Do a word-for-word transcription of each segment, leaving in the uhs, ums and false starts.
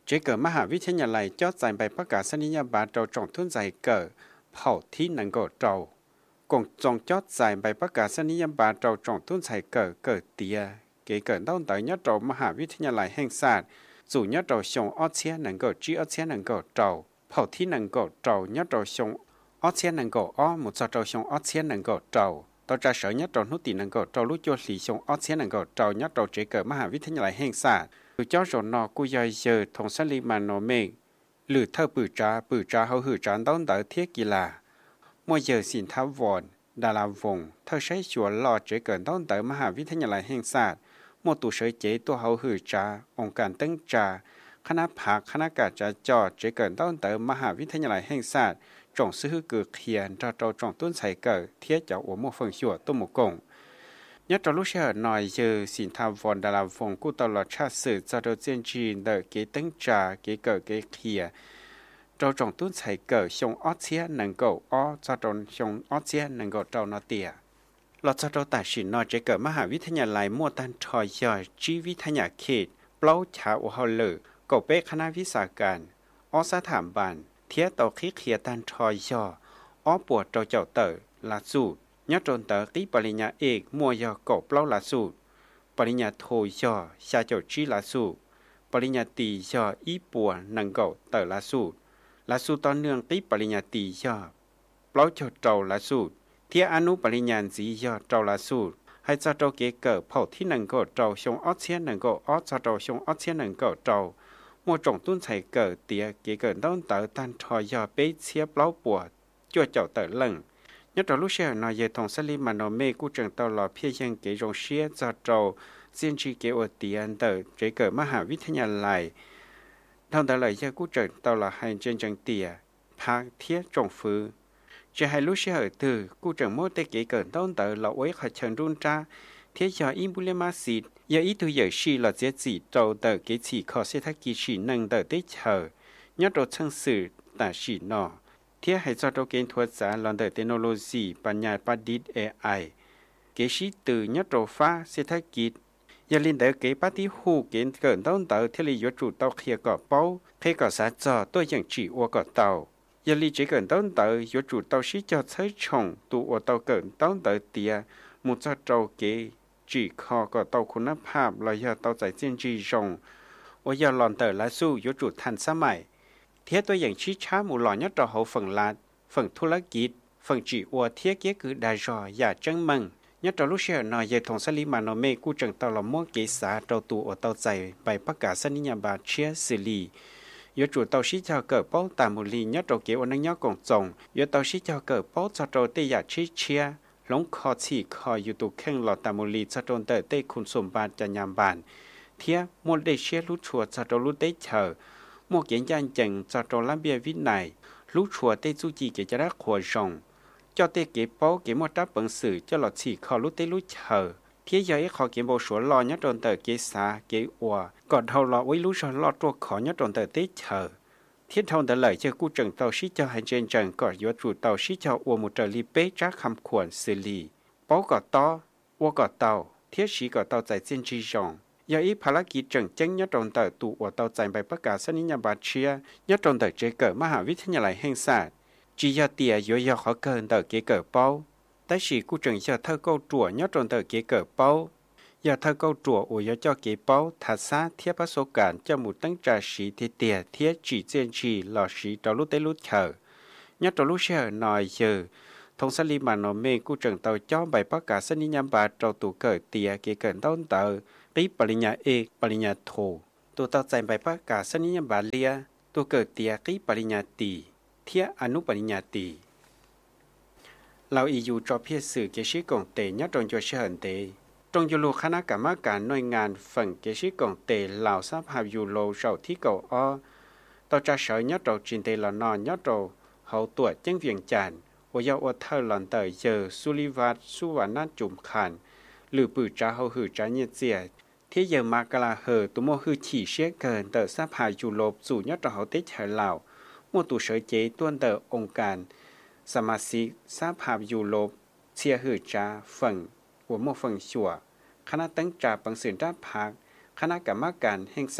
เจเกิดมหาวิทยาลัยจอดใจใบประกาศนียบัตรเราจงทุนใจเกิดเผ่าที่นังโกเรากงจงจอดใจใบประกาศนียบัตรเราจงทุนใจเกิดเกิดเตียเกเกิดต้นแต่ยอดเรามหาวิทยาลัยแห่งศาสตร์สู่ยอดเราชงออเชียนังโกจีออเชียนังโกเราเผ่าที่นังโกเรายอดเราชงออเชียนังโกอ้อหมุดเราชงออเชียนังโกเราต่อจากเสยยอดเรานุตินังโกเราลุจวสีชงออเชียนังโกเรายอดเราเจเกิดมหาวิทยาลัยแห่งศาสตร์từ cho rồi nó cú dài giờ thong sát li mà nó mê lử thơ bự trà bự trà hậu hử tràn đón đỡ thiết kỳ lạ mỗi giờ xin tháo vòn đà la vùng thơ sấy chùa lò chế cẩn đón đỡมหาวิทยาลัยแห่งศาสตร์mỗi tụ sấy chếตัวhậu hử tràองค์การตั้งtràคณะผักคณะกาจาจอเจเกิดต้นเติมมหาวิทยาลัยแห่งศาสตร์จงซื้อเกิดเขียนเราเราจงต้นใส่เกิดเทียเจ้าหัวโมฟังชัวต้มหมกงnhất trong lúc xưa nói giờ xin tham vòn đà la vùng cụ tàu lọt cha sử cho đầu tiên chỉ đợi cái tính trà cái cờ cái kia trong trong tuấn sai cờ sông ót xía nâng cầu ó cho trong sông ót xía nâng cầu trâu nó tiệt lọt cho đầu tài xin nói trái cờมหาวิทยาลัยมั่วตันทอยย่อยชีวิทยาเขตเปล่าชาอุฮลล์กบเป๊ะคณะวิชาการอสถาบันเทียต่อขี้เขียตันทอยย่ออ้อปวดเจ้าเจ้าเต๋อลาสูยอดจนเตอกีปริญญาเอกมัวยอกบเล่าลาสูปริญญาโทยอชาเจ้าจีลาสูปริญญาตียออีปัวนังเกาเตอลาสูลาสูตอนเนื่องกีปริญญาตียอเปล่าเจ้าเจ้าลาสูเทียอนุปริญญาจียอเจ้าลาสูให้เจ้าเจ้าเกเกิดเผ่าที่นังเกาเจ้าชงออเชียนังเกาออเจ้าเจ้าชงออเชียนังเกาเจ้ามัวจงตุ้นใส่เกิดเตียเกเกิดต้นเตอตันทอยอเป๊ะเชียเปล่าปัวจั่วเจ้าเตอเลิงnhất trong lúc xưa nói về thằng Sally mà nó mê cú trường tàu lò phía dân kế rong xía cho trâu xin chỉ kế ở tiền tờ chế cờ mah hà viết nhà lại thằng ta lại cho cú trường tàu lò hành trên chân tìa phá thiết trồng phứ chỉ hai lúc xưa ở từ cú trường mốt tê kế cờ tàu tờ lò ấy khỏi trường run ra thiết cho im bule ma xịt giờ ít tuổi giờ xì lò dễ chỉ trâu tờ kế chỉ khó sẽ thắc kỳ xì nâng tờ tết chờ nhất trong chân sử ta xì nọเที่ยให้จอดเกณฑ์ทวดสารลอนเดอร์เทคโนโลยีปัญญาประดิษฐ์ เอ ไอ เกชิตือยัดโรฟ้าเศรษฐกิจยาลินเดอร์เกปฏิหูเกณฑ์เกินต้นเตอร์เทลิยจูเตาเขียก่อเป้าเพก่อสาจอตัวอย่างจีอัวก่อเตายาลีเจเกินต้นเตอร์ยจูเตาชิจอใช้ชงตัวอัวเตาเกินต้นเตอร์เตียมุจอโจเกจีคอก่อเตาคุณภาพลอยเตาใจเจียนจีจงว่ายาลอนเตอร์และสู้ยจูทันสมัยเทียตัวอย่างชี้ช้าหมู่หล่อยัดเราเขาฝั่งลาดฝั่งธุรกิจฝั่งจีอัวเทียเกี้ยคือได้รออย่าจังมังยัดเราลูกเชื่อหน่อยยัยทงสลิมาโนเมกูจังตอลม่วงเกษาเราตัวอัวเตาใจไปประกาศสนิยบาเชียสิลียจูเตาชี้เจ้าเกิดเป้าตามมูลียัดเราเกี่ยวนังยักกงจงยเตาชี้เจ้าเกิดเป้าจะเราเตยาชี้เชียหลงคอฉีคออยู่ตัวแข้งหลอดตามมูลีจะโดนเตเตคุณสมบัติจะยามบานเทียมดเดเชียลุชัวจะเราลุเตเชอmột kiện gian chừng cho trò làm bia vít này lúc chùa tây du chi kể cho đã khổ rồng cho tây kể báo kể một tráp bận sự cho lọt chỉ khó lúc tây lúc chờ thế giới khó kể bộ số lo nhất tròn tờ kể xa kể ủa còn đầu lọ với lúc sau lo trò khó nhất tròn tờ tây chờ thiết thông đã lời cho cú trần tàu xí cho hành trên trần còn do chủ tàu xí cho ủa một trò li bế trác khăm khuẩn xử lý báo cỏ to ủa cỏ tàu thiết sĩ cỏ tàu tại trên chi rồng giờ ýภารกิจจังเจ้งยัดตรงเตอตัวอัวเตาใจไปประกาศสนิยบัตรเชียยัดตรงเตอเจเกิดมหาวิทยาลัยแห่งศาสตร์จียาเตียยอยขอเกินเตอเกเกิดเป้าแต่สีกูจังจะเธอเก้าจั่วยัดตรงเตอเกเกิดเป้าอย่าเธอเก้าจั่วอวยเจ้าเกเป้าทัศน์เทียบประสบการณ์จะหมุดตั้งจ่าสีเตียเทียจีเจนจีหล่อสีตอลุเตลุเขอยัดตอลุเชอหน่อยเยอทงสลีมานอเมกูจังเตาจ้อมใบประกาศสนิยบัตรเราตัวเกิดเตียเกเกิดต้นเตอกีปริญญาเอกปริญญาโทตัวต่อใจใบประกาศสนิยบัตรเลียตัวเกิดเตียกีปริญญาตีเทียอนุปริญญาตีเราอีอยู่จอเพียสื่อเกชิกงเตยตรงโยเชหันเตตรงยูโรคณะกรรมการหน่วยงานฝั่งเกชิกงเตเหล่าสภาพยูโรเสาที่เก่าอ้อต่อจากเสยยตรงจินเตลนอนยตรงเขาตัวเจ้งเวียงจันทร์ว่ายาอวดเธอหลอนเตยเจอสุริวัตสุวรรณจุ่มขันหรือปืนจ้าเขาหือจ้าเนียเจียที่เยอมากลาเหอตัวโมคือฉี่เชี่ยเกินเตอสภายูโรสู่ยอดเราเตเฉลาวมัวตัวเฉยเจต้วนเตอองค์การสมาชิกสภายูโรเชียหือจ้าฝั่งหัวโมฝั่งชัวคณะตั้งจ่าปังสืนด้าพักคณะกรรมการแห่งศาสตร์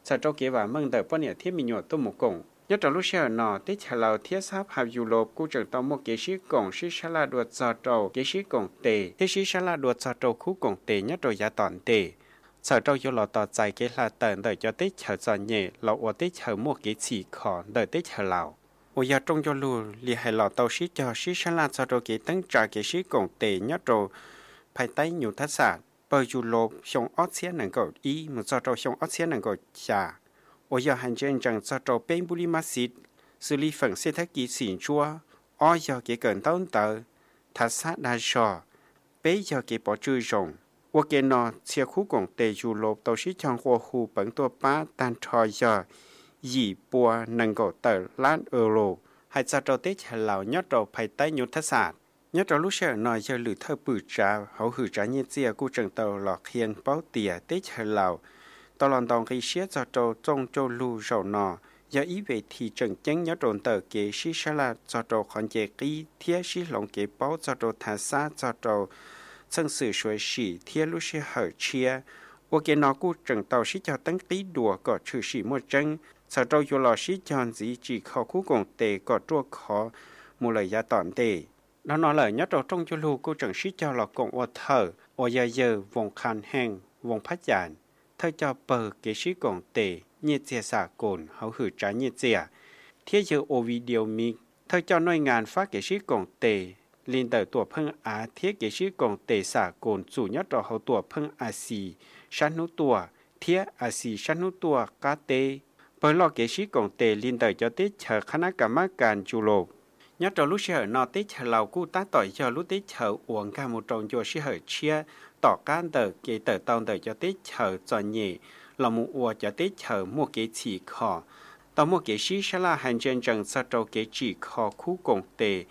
sau trâu kế và mừng đợi bao nhiêu thiết mình nhọ tôi một cổng nhất trong lúc xưa nọ tết chờ lâu thiết sáp hạp du lộp cú trường tàu một kế sĩ cổng sĩ xa la đuột cho trâu kế sĩ cổng tề kế sĩ xa la đuột cho trâu khu cổng tề nhất rồi giá tòn tề sau trâu vô lọ tỏ dài kế là tận đợi cho tết chờ cho nhẹ lọ ở tết chờ một kế chỉ khó đợi tết chờ lâu ôi giờ trong cho lù li hay lọ tàu sĩ cho sĩ xa la cho trâu kế tăng trả kế sĩ cổng tề nhất rồi phải tay nhiều thất sản bởi du lộp xong ót xé nâng cầu ý mà cho trâu xong ót xé nâng cầu trả ôi giờ hành trình chẳng cho trâu bên bù li mát xịt xử lý phần xe thác kỳ xỉn chua ôi giờ kế cẩn tông tờ thất sát đa sò bế giờ kế bỏ chư rồng ôi kế nọ chia khu cổng tề du lộp tàu sĩ chọn hoa khu bẩn tua bá tan trò giờ dì bùa nâng cầu tờ lát euro hay cho trâu tết chả lào nhất trâu phải tay nhốt thất sản nhất trâu lúc sẽ nói giờ lử thơ bự trà hậu hử trá nhiệt dìa của trường tàu lọ khiên báo tìa tết chả lào tàu lòn tòng khi xế cho trâu trong trâu lưu rầu nọ giờ ý về thì trần chánh nhớ trộn tờ kế sĩ xa là cho trâu khỏng chế ký thiết sĩ lòng kế báo cho trâu thả xa cho trâu chân sự xuôi xỉ thiết lúc sẽ hở chia ô kế nó của trường tàu sĩ cho tăng ký đùa có trừ sĩ một chân sau trâu dù lò sĩ chọn gì chỉ khó khu cổng tề có trua khó một lời giá tỏn tề nó nói lời nhất trâu trong chú lưu của trường sĩ cho lò cổng ô thở ô giờ giờ vòng khăn hèn vòng phát giản thơ cho bờ kế sĩ cổng tề nhiệt dìa xả cồn hậu hử trái nhiệt dìa thiết dự ô video mi thơ cho nơi ngàn phát kế sĩ cổng tề liên tờ tùa phân á thiết kế sĩ cổng tề xả cồn chủ nhất trò hậu tùa phân á xì sát nút tùa thiết á xì sát nút tùa cá tê bởi lo kế sĩ cổng tề liên tờ cho tết chờ khả năng cả mắc càn chủ lộp nhất trò lúc sĩ hở nọ tết chờ lào cụ tá tỏi cho lúc tết chờ uống cả một tròn cho sĩ hở chia tỏ can tờ kế tờ tông tờ cho tết chờ cho nhẹ là một ua cho tết chờ một kế chỉ khó tàu một kế sĩ sẽ là hành trình chẳng sa trâu kế chỉ khó khu cổng tề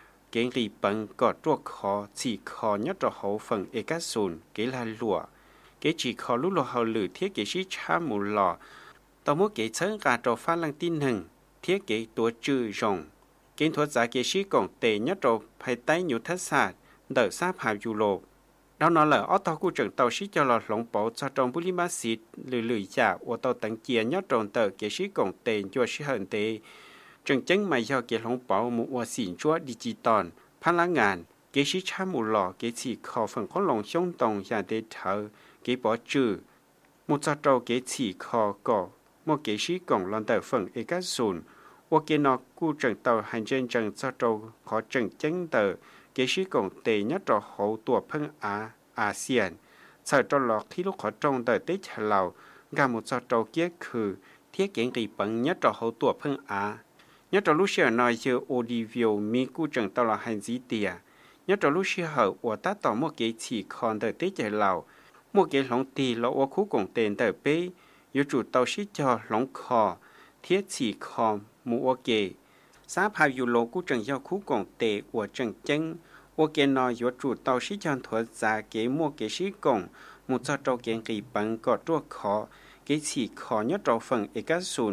kế rì bận có trua khó chỉ khó nhất trò hậu phần ế cát sùn kế là lụa kế chỉ khó lúc lụa hậu lử thiết kế sĩ cha mù lò tàu một kế chân gà trò phát lăng tin hừng thiết kế tùa trừ rồng kế thuật giá kế sĩ cổng tề nhất trò phải tay nhiều thất sạt đỡ sáp hào dù lộp đó nó là ở tàu của trường tàu sĩ cho lò lồng bộ cho trong bù li mát xịt lười lười giả ở tàu tận chia nhất tròn tờ kế sĩ cổng tề cho sĩ hận tề trường chân mày do kế lồng bộ một ở xỉn chúa digital phát lá ngàn kế sĩ cha một lò kế chỉ khó phần có lòng sông đồng nhà để thở kế bỏ trừ một cho trâu kế chỉ khó cỏ một kế sĩ cổng lon tờ phần ế cát sùn ở kế nó của trường tàu hành trình trường cho trâu khó trường chân tờ kế sĩ cổng tề nhất trò hậu tùa phân á a sê an sợ trò lọt khi lúc họ trong đời tết chờ lào gà một trò trâu kia khử thiết kiện kỳ bận nhất trò hậu tùa phân á nhất trò lúc xưa nói giờ audio mi cu trường tao là hành gì tìa nhất trò lúc xưa hậu ở ta tỏ một cái chỉ còn đời tết chờ lào một cái lóng tì là ở khu cổng tên đời bê yếu chủ tàu sĩ cho lóng kho thiết chỉ kho mua kề sáp hai yu lô của trường giao khu cổng tệ của trường chân ô kê nói yếu chủ tàu sĩ chọn thuật giá kế mua kế sĩ cổng một cho trâu kế kỳ bằng có trua khó kế chỉ khó nhất trâu phần ế cát sùn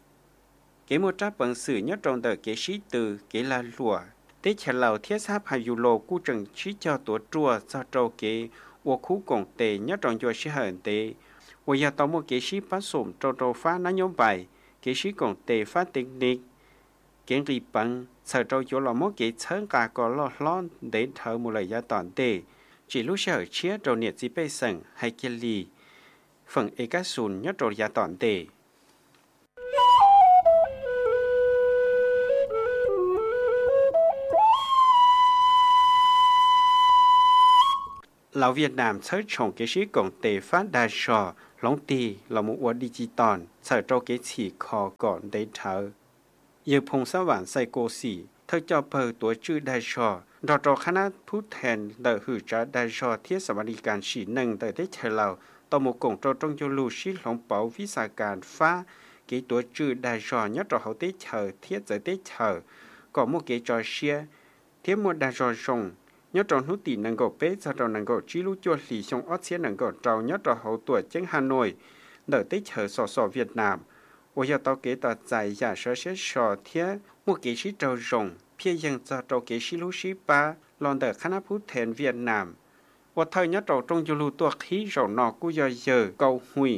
kế một tráp bằng sử nhất trâu tờ kế sĩ từ kế là lùa tết chả lào thiết sáp hai yu lô của trường sĩ cho tổ trua cho trâu kế ô khu cổng tệ nhất trâu cho sĩ hận tệ ô gia tàu một kế sĩ phát sổm trâu trâu phát ná nhóm bài kế sĩ cổng tệ phát tình nịch kiến rì bằng sở trâu chỗ là mốt kế chớn cả có lo lon để thở một lời giá toàn tệ chỉ lúc sở chia trâu nhiệt gì bê sẵn hay kia lì phần ế cát sùn nhất trâu giá toàn tệ lão Việt Nam sở trồng kế sĩ cổng tệ phát đa sò lóng tì là một quả digital sở trâu kế chỉ khó gọn để thở giờ phong sa vạn sai cô sĩ thơ cho bờ tuổi chữ đại sò đào trò khả năng thu thèn đỡ hử trả đại sò thiết sản vậtการsĩ nâng đỡ tết chờ lào tàu một cổng trò trong cho lưu sĩ lòng bảo vi saการphá cái tuổi chữ đại sò nhất trò hậu tết chờ thiết giờ tết chờ có một cái trò xia thiết một đại sò rồng nhất trò nút tỷ nâng gạo bế cho trò nâng gạo chỉ lưu cho lì xong ót xia nâng gạo trào nhất trò hậu tuổi chân Hà Nội đỡ tết chờ sò sò Việt Nam ôi giờ tao kế tao giải giả sở sẽ sò thiết một kế sĩ trâu rồng phía dân cho trâu kế sĩ lưu sĩ ba lòn đỡ khả năng phút thèn Việt Nam và thời nhất trâu trong du lưu tuộc khí rồng nọ của giờ giờ cầu hủy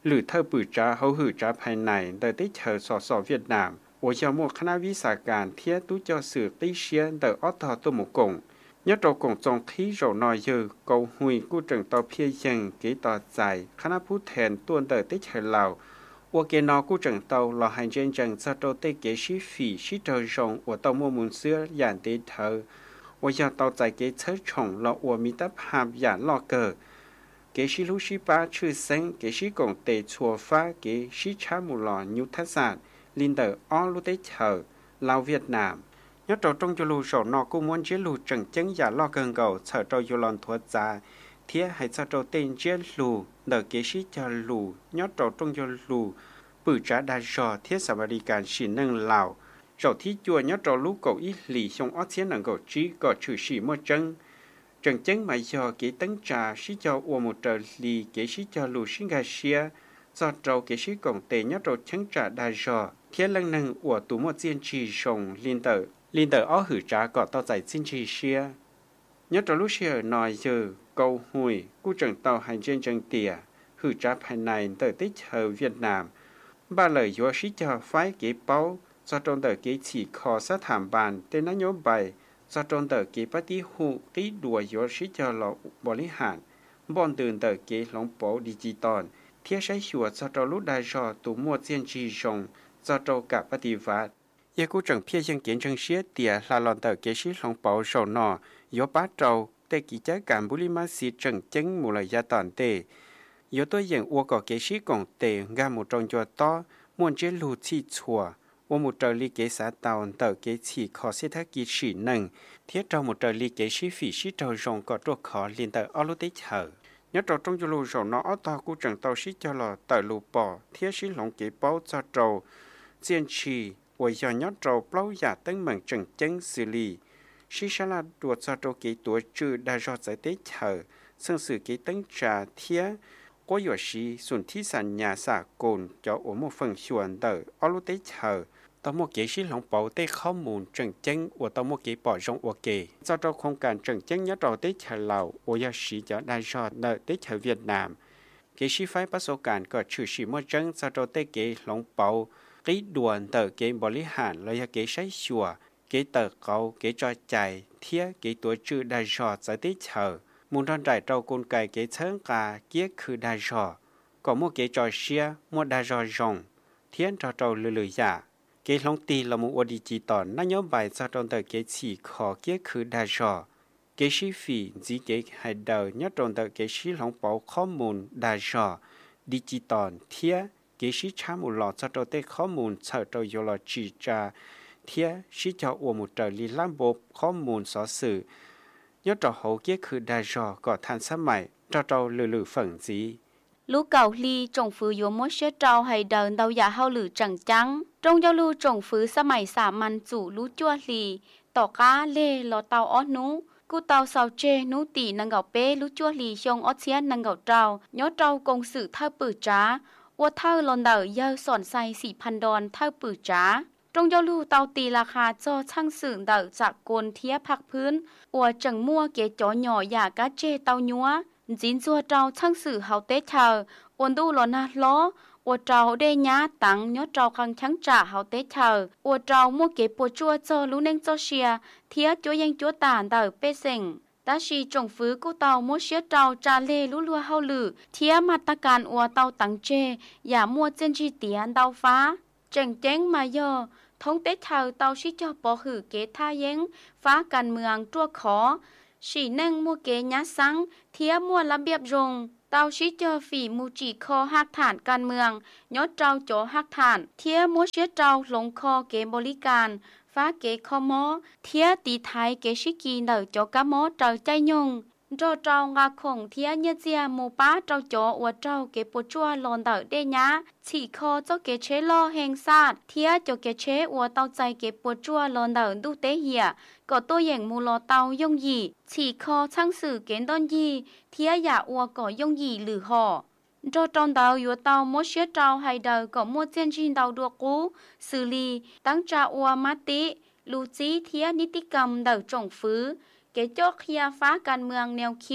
หรือเธอปื้อจ้าเขาหือจ้าภายในโดยได้เชิญสอสอเวียดนามโอยามัวคณะวิชาการเทียตุเจ้าสื่อติเชียนโดยออตตัวหมู่กงยอดเรากงจงที่เราหน่อยเยอะเกาหุยกู้จังต่อเพียยังกีต่อใจคณะผู้แทนตัวเดินได้เชิญเราว่าเกนอกู้จังต่อเราให้เจนจังจะโตเตเกชิฟีชิเตอร์จงว่าต่อมัวมุนเสื้ออย่างเดเธอว่าอยากต่อใจเกเชิญชงเราว่ามีแต่ภาพอย่างลอเกอเกชิลุชิปาชื่อเซงเกชิกงเตชัวฟ้าเกชิชามุลอยุทธศาสตร์ลินเดอร์ออลุเตเธอลาวเวียดนามยอดเราจงจะรู้สอนอกูมวนเจลูจังจังอย่าลอเกินเก่าเธอเราอยู่ลอนทัวจ่าเทียให้เธอเราเต้นเจลูเดอเกชิจะลูยอดเราจงจะลูปื้อจ้าได้จอเทียสวัสดิการชินหนึ่งลาวเจ้าที่จัวยอดเราลูกเก่าอีหลี่ชงออเทียนหนังเก่าจีก็ชื่อสีมั่วจังจังจังไม่ยอเกตั้งจ่าชิเจ้าอวมุตรลีเกชิจะลูชิงกาเชียจอดเราเกชิกงเตยอดเราชังจ่าได้จอเทียนหลังหนึ่งอวตัวมั่วเจียนชีชงลินเตอร์ลินเดอร์อ้อหือจ้าก็ต่อใจสิ้นชีเชียยอดรู้เชียหน่อยเจอเกาหุยกู้จังเตาให้เจนจังเตียหือจ้าภายในเตอติเชอเวียดนามบ้านเลยยัวชิจาไฟเก็บเป้าจอดตรงเตอเก็บฉีคอสถานบานเตนนโยบายจอดตรงเตอเก็บปฏิหูที่ดัวยัวชิจาหลอกบริหารบอนเดินเตอเก็บหลงโปดิจิตอลเทียใช้ชัวจอดรู้ได้จอตัวมัวเจียนจีชงจอดกับปฏิวัติยากูจังเพียยังเกียนจังเชียเตียลาลอนเตอเกชิหลงเปาโซนอยป้าเจ้าแต่กิจการบุริมาสีจังจังมูลยาตอนเตยตัวอย่างอัวก่อเกชิกงเตงามูจงจัวต้อมวนเจลูที่ชัวว่ามูเตอลีเกสาตอนเตอเกชีขอเศรษฐกิจสีหนึ่งเทียเจ้ามูเตอลีเกชิฟีชิเจ้าจงก็ตัวขอลินเตออลุติเฉยยตัวจงจะลูโซนออตอกูจังเตาชิเจ้าลอเตอลูปอเทียชิหลงเกเป้าจะเจ้าเจียนชี我要要找不呀，等门正经xử理。是啥啦？多找着给多住，但是在得头，甚至给等查天。我有时顺体上伢啥干，叫我们分选的，阿鲁得头。到末幾時兩保的ข้อมูล正經，我到末幾保用我嘅，找到空間正經一到得頭流，我有時就帶上的得頭越南。幾時快ประสบการณ์ก็ชื่อสิมั่วจัง找到得幾兩保。cái đuồn tờ cái bồi lý hàn là cái say chùa cái tờ cầu cái trò chạy thiết cái tuổi chữ đại sọ giải tích chờ muốn đón trải trâu côn cài cái thớn cả kia khử đại sọ có một cái trò xia một đại sọ rồng thiên trò trâu lười lười giả cái lông tì là một ô đi chỉ tòn nó nhóm bài cho trong tờ cái chỉ khó kia khử đại sọ cái sĩ phí chỉ cái hai đầu nhất trong tờ cái sĩ lông bảoข้อมูลđại sọดิจิตอลเทียเกชิชามุลอจะตัวเตข้อมูลเชิดตัวโยโลจีจาเทียชิจาอวมุตรลีลัมบบข้อมูลสอสื่อยอดเขาเกี่ยคือได้จอก็ทันสมัยจะตัวลือลือฝังจีลูกเก่าลีจงฟื้นยัวมัวเชื่อเจ้าให้เดินเดาอย่าเฮาหรือจังจังจงเจ้าลูจงฟื้นสมัยสามันจู่รู้จั่วลีต่อก้าเล่ลอเตาอ้อนูกูเตาเสาเจนูตีนังเก่าเป้รู้จั่วลีชงออเชียนนังเก่าเจ้ายอดเจ้ากงสื่อเท่าปื้อจ้าว่าเท่าลอนเดอเยอะสอนใส่สี่พันดอนเท่าปื้อจ้าจงเจ้าลูเตาตีราคาจอช่างสื่อเดอจากโกนเทียพักพื้นว่าจังมั่วเกจอหน่ออย่ากะเจเตายัวจินจัวเจ้าช่างสื่อเฮาเตเธออ้วนดูหลอนะล้อว่าเจ้าได้ยะตังยอดเจ้าคังชังจ่าเฮาเตเธอว่าเจ้ามั่วเก็บปัวจัวเจอรู้เน่งเจ้าเชียเทียจัวยังจัวตานเดอเป้เซ็งตาชีจงฟื้นกูเตามั่วเชียเจ้าจาเล่รู้ลัวเฮาลือเทียมาตรการอัวเตาตังเจอย่ามั่วเจนจีเตียนเตาฟ้าเจ๋งเจ๋งมาย่อท้องเตเธอเตาชิจอปอหือเกท่าเย้งฟ้าการเมืองจัวขอสีนั่งมัวเกยะสังเทียมัวระเบียบรงเตาชิเจอฝีมูจีคอหักฐานการเมืองยอดเจ้าโจหักฐานเทียมัวเชื้อเจ้าหลงคอเกบริการฟ้าเกคอมอเทียตีไทยเกชิกีเดอโจกะมอเจ้าใจยงโจเจ้างาคงเทียเนเจียมูป้าเจ้าโจอวดเจ้าเกปจัวลอนเดอเดญะฉีคอเจ้าเกเชลอแห่งซาดเทียโจเกเชอวเตาใจเกปจัวลอนเดอดูเตเหียก็ตัวอย่างมูลอเตายงยีฉีคอช่างสื่อเกณฑ์ต้นยีเทียอย่าอวก่อยงยีหรือห่อโจจอนเตาอยู่เตาโมเชียเจ้าไฮเดอก็มัวเจนจินเตาดัวกูสื่อลีตั้งจาอวมาติลูจีเทียนิติกรรมเดอจงฟื้นเกจอกเฮียฟ้าการเมืองแนวคิด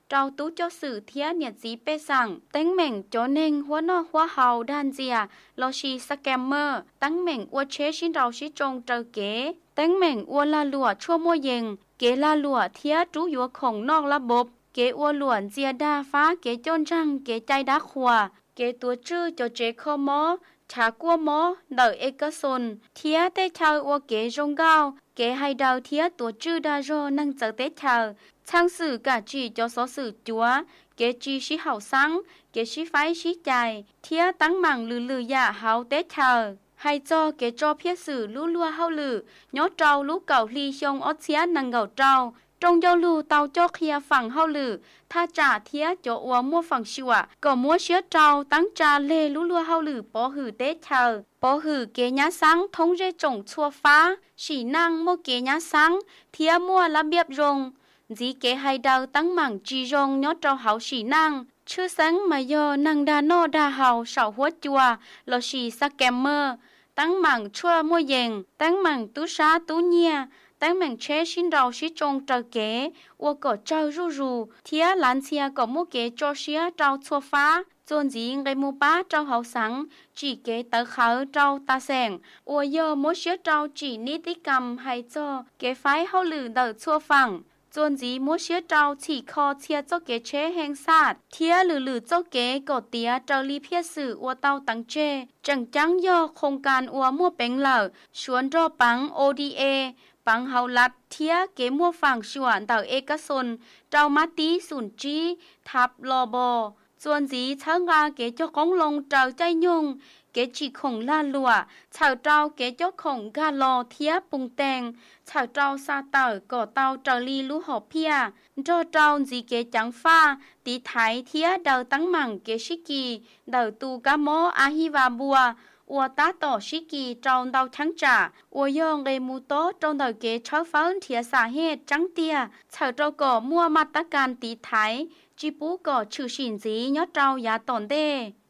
เจ้าตู้เจ้าสื่อเทียเนี่ยจีเปสั่งตั้งเหม่งโจเน่งหัวนอหัวเฮาด้านเจียลอชีสแกมเมอร์ตั้งเหม่งอวดเชชินเราชิจงเจอเก๋ตั้งเหม่งอวลาลัวชั่วมัวเยงเกลาลัวเทียจูยัวของนอกระบบเกอวหลวนเจียดาฟ้าเกจนจังเกใจดักขัวเกตัวชื่อเจ้าเจคอมอชากัวมอเดอเอกสนเทียเตชาวอวเกจงเกาเกให้ดาวเทียตัวชื่อดาโรนั่งเจอเตชาวช่างสื่อกะจีเจ้าสอสื่อจัวเกจีชิเฮาซังเกชิไฟชิใจเทียตั้งมังลือลือยาเฮาเตชาวให้จอเกจอเพียสื่อลู่ลัวเฮาลือยอเจ้าลู่เก่าลีชงออเชียนังเก่าเจ้าจงเจ้าลู่เตาเจ้าเคียฝั่งเฮาลือถ้าจ่าเทียโจอัวมัวฝั่งชัวก็มัวเชื้อเจ้าตั้งจาเลลู่ลัวเฮาลือปอหือเตชาวปอหือเกญะซังทงเรจงชัวฟ้าฉีนั่งมัวเกญะซังเทียมัวระเบียบรงจีเกให้ดาวตั้งหมั่งจีรงยอเจ้าเฮาฉีนั่งชื่อสังมายอนังดาโนดาเฮาเสาหัวจัวลอชีสแกมเมอร์ตั้งหมั่งชั่วมัวเยงตั้งหมั่งตุชาตุเนียตั้งหมั่งเชชินเราชิจงเจอเก๋วัวก็เจ้ารูรูเทียหลานเชียก็มัวเก๋จอเชียเจ้าชัวฟ้าจนจีไงมูป้าเจ้าเฮาสังจีเก๋เตอเขาเจ้าตาแสงวัวยอมัวเชียเจ้าจีนิติกรรมให้เจ้าเก๋ไฟเฮาลือเดอชัวฟังจนจีมัวเชียเจ้าฉีคอเชียเจ้าเก๋เชแห่งศาสตร์เทียหรือหรือเจ้าเก๋ก็เตียเจ้าลีเพียสื่อวัวเต้าตังเจจังจังย่อโครงการอัวมัวเป็งเหล่าชวนรอปัง โอ ดี เอ ปังเฮาลัดเทียเก๋มัวฝั่งชวนเต่าเอกสนเจ้ามาตีสุนจีทับลอบอส่วนจีเชิงอาเก๋เจ้าของลงเจ้าใจยงเก๋จีของลาลัวชาวเจ้าเก๋เจ้าของกาลอเทียปุงแตงชาวเจ้าซาเต่าก่อเต้าเจ้าลีลูหอบเพียเจ้าเจ้าจีเก๋จังฟ้าตีไถเทียเดาตั้งหมั่งเก๋ชิกีเดาตูกะโมอาฮิวาบัวอัวตาต่อชิกีเจ้าเดาทั้งจ่าอัวยองเรมูโตเจ้าเดาเก๋เช้าฟ้าเทียสาเหตุจังเตียชาวเจ้าก่อมัวมาตรการตีไถจีปูก่อชื่อชินจียอดเจ้ายาตอนเด